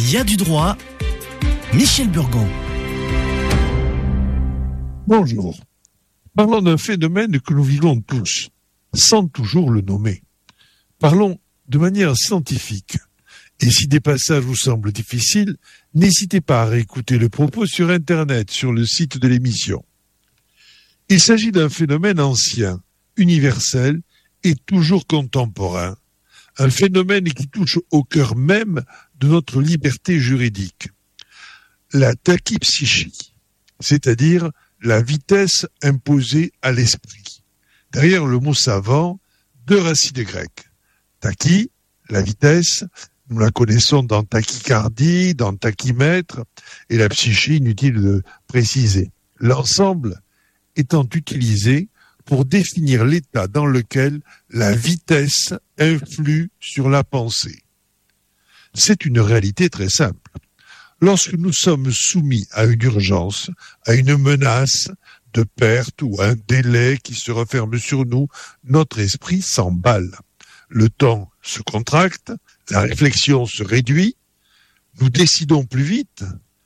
Il y a du droit. Michel Burgon. Bonjour. Parlons d'un phénomène que nous vivons tous, sans toujours le nommer. Parlons de manière scientifique. Et si des passages vous semblent difficiles, n'hésitez pas à réécouter le propos sur Internet, sur le site de l'émission. Il s'agit d'un phénomène ancien, universel et toujours contemporain. Un phénomène qui touche au cœur même de notre liberté juridique. La tachypsychie, c'est-à-dire la vitesse imposée à l'esprit. Derrière le mot savant, deux racines grecques. Tachy, la vitesse, nous la connaissons dans tachycardie, dans tachymètre, et la psyché, inutile de préciser. L'ensemble étant utilisé pour définir l'état dans lequel la vitesse influe sur la pensée. C'est une réalité très simple. Lorsque nous sommes soumis à une urgence, à une menace de perte ou à un délai qui se referme sur nous, notre esprit s'emballe. Le temps se contracte, la réflexion se réduit, nous décidons plus vite,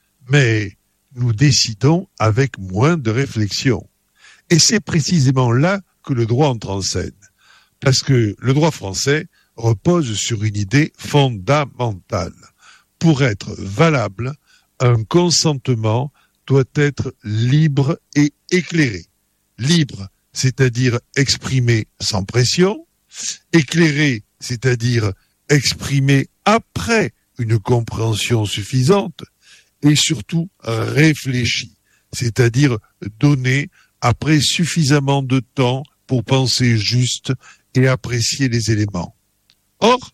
mais nous décidons avec moins de réflexion. Et c'est précisément là que le droit entre en scène. Parce que le droit français repose sur une idée fondamentale. Pour être valable, un consentement doit être libre et éclairé. Libre, c'est-à-dire exprimé sans pression. Éclairé, c'est-à-dire exprimé après une compréhension suffisante. Et surtout réfléchi, c'est-à-dire donné après suffisamment de temps pour penser juste et apprécier les éléments. Or,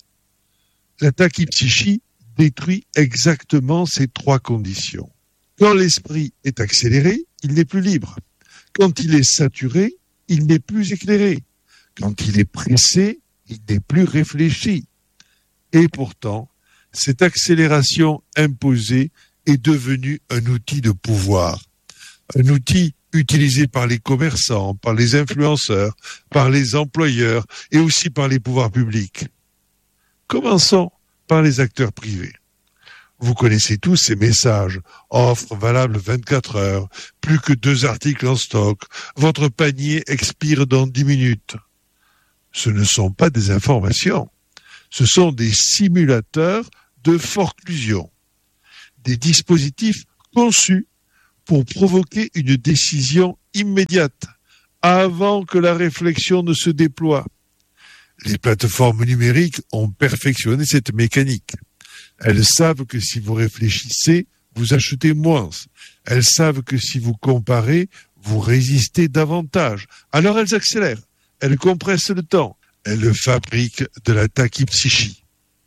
la tachypsychie détruit exactement ces trois conditions. Quand l'esprit est accéléré, il n'est plus libre. Quand il est saturé, il n'est plus éclairé. Quand il est pressé, il n'est plus réfléchi. Et pourtant, cette accélération imposée est devenue un outil de pouvoir. Un outil utilisé par les commerçants, par les influenceurs, par les employeurs et aussi par les pouvoirs publics. Commençons par les acteurs privés. Vous connaissez tous ces messages. Offre valable 24 heures, plus que 2 articles en stock, votre panier expire dans 10 minutes. Ce ne sont pas des informations. Ce sont des simulateurs de forclusion. Des dispositifs conçus pour provoquer une décision immédiate, avant que la réflexion ne se déploie. Les plateformes numériques ont perfectionné cette mécanique. Elles savent que si vous réfléchissez, vous achetez moins. Elles savent que si vous comparez, vous résistez davantage. Alors elles accélèrent, elles compressent le temps, elles fabriquent de la tachypsychie.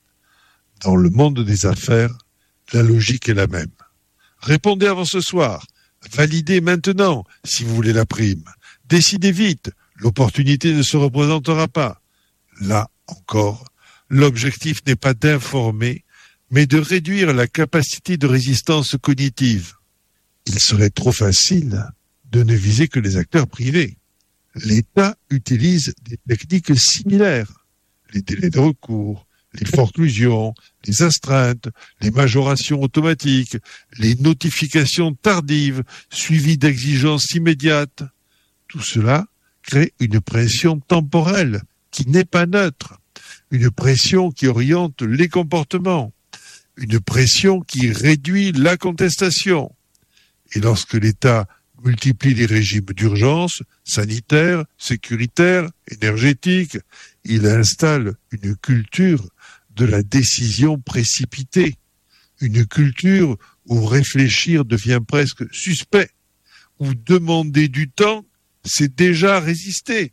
Dans le monde des affaires, la logique est la même. Répondez avant ce soir. Validez maintenant si vous voulez la prime. Décidez vite, l'opportunité ne se représentera pas. Là encore, l'objectif n'est pas d'informer, mais de réduire la capacité de résistance cognitive. Il serait trop facile de ne viser que les acteurs privés. L'État utilise des techniques similaires. Les délais de recours, les forclusions, les astreintes, les majorations automatiques, les notifications tardives, suivies d'exigences immédiates. Tout cela crée une pression temporelle qui n'est pas neutre, une pression qui oriente les comportements, une pression qui réduit la contestation. Et lorsque l'État multiplie les régimes d'urgence, sanitaires, sécuritaires, énergétiques, il installe une culture de la décision précipitée, une culture où réfléchir devient presque suspect, où demander du temps, c'est déjà résister.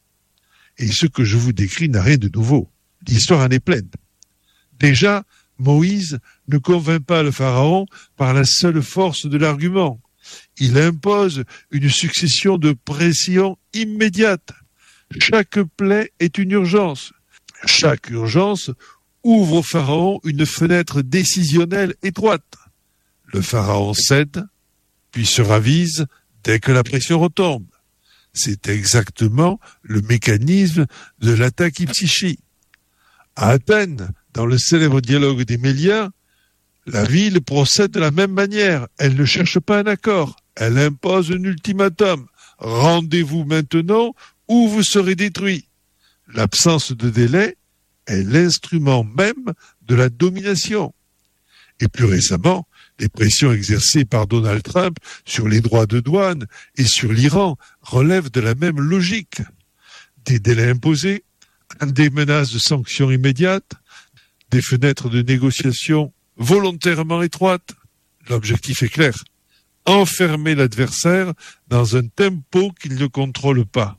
Et ce que je vous décris n'a rien de nouveau. L'histoire en est pleine. Déjà, Moïse ne convainc pas le pharaon par la seule force de l'argument. Il impose une succession de pressions immédiates. Chaque plaie est une urgence. Chaque urgence ouvre au pharaon une fenêtre décisionnelle étroite. Le pharaon cède, puis se ravise dès que la pression retombe. C'est exactement le mécanisme de la tachypsychie. À Athènes, dans le célèbre dialogue des Méliens, La ville procède de la même manière. Elle ne cherche pas un accord. Elle impose un ultimatum. Rendez-vous maintenant ou vous serez détruit. L'absence de délai est l'instrument même de la domination. Et plus récemment, les pressions exercées par Donald Trump sur les droits de douane et sur l'Iran relèvent de la même logique. Des délais imposés, des menaces de sanctions immédiates, des fenêtres de négociation volontairement étroites. L'objectif est clair. Enfermer l'adversaire dans un tempo qu'il ne contrôle pas.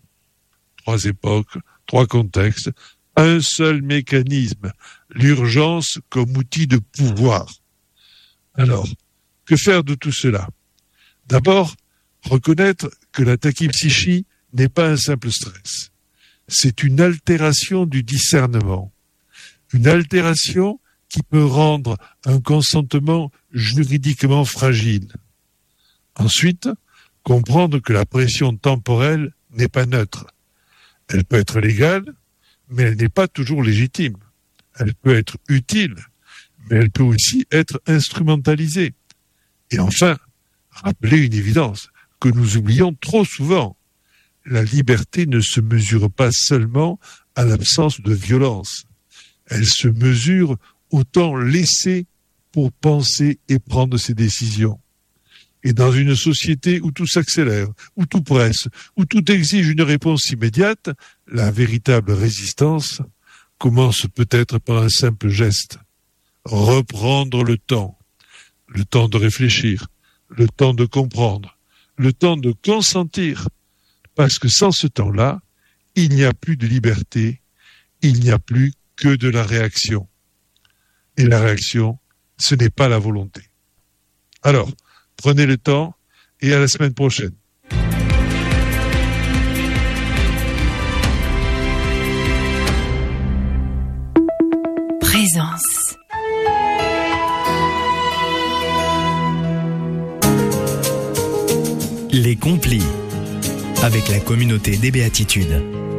3 époques, 3 contextes, un seul mécanisme, l'urgence comme outil de pouvoir. Alors, que faire de tout cela? D'abord, reconnaître que la tachypsychie n'est pas un simple stress. C'est une altération du discernement. Une altération qui peut rendre un consentement juridiquement fragile. Ensuite, comprendre que la pression temporelle n'est pas neutre. Elle peut être légale, mais elle n'est pas toujours légitime. Elle peut être utile, mais elle peut aussi être instrumentalisée. Et enfin, rappeler une évidence que nous oublions trop souvent. La liberté ne se mesure pas seulement à l'absence de violence. Elle se mesure au temps laissé pour penser et prendre ses décisions. Et dans une société où tout s'accélère, où tout presse, où tout exige une réponse immédiate, la véritable résistance commence peut-être par un simple geste. Reprendre le temps de réfléchir, le temps de comprendre, le temps de consentir, parce que sans ce temps-là, il n'y a plus de liberté, il n'y a plus que de la réaction. Et la réaction, ce n'est pas la volonté. Alors, prenez le temps et à la semaine prochaine. Présence. Les Complis, avec la communauté des Béatitudes.